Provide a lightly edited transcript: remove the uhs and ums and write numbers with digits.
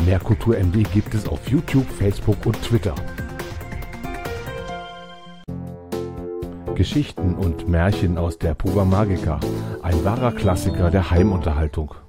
Mehr Kultur ND gibt es auf YouTube, Facebook und Twitter. Geschichten und Märchen aus der Puva Magica, ein wahrer Klassiker der Heimunterhaltung.